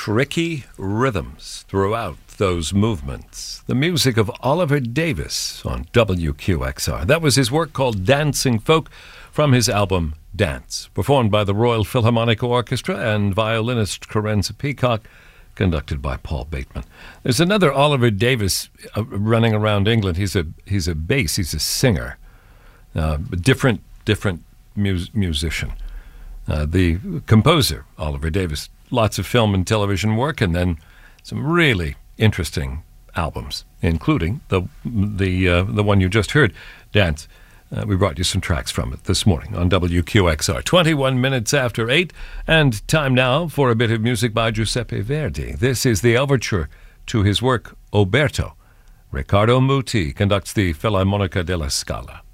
tricky rhythms throughout those movements. The music of Oliver Davis on WQXR. That was his work called Dancing Folk from his album Dance, performed by the Royal Philharmonic Orchestra and violinist Carenza Peacock, conducted by Paul Bateman. There's another Oliver Davis running around England. He's a bass, he's a singer, different musician. The composer, Oliver Davis, lots of film and television work, and then some really interesting albums, including the one you just heard, Dance. We brought you some tracks from it this morning on WQXR. 21 minutes after 8, and time now for a bit of music by Giuseppe Verdi. This is the overture to his work, Oberto. Riccardo Muti conducts the Filarmonica della Scala.